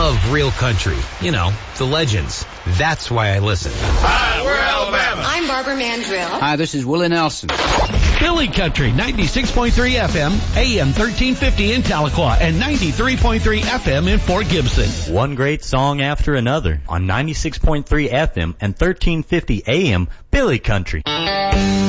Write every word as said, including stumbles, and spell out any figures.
love real country. You know, the legends. That's why I listen. Hi, we're Alabama. I'm Barbara Mandrill. Hi, this is Willie Nelson. Billy Country, ninety-six point three F M, A M thirteen fifty in Tahlequah, and ninety-three point three F M in Fort Gibson. One great song after another on ninety-six point three F M and thirteen fifty A M, Billy Country.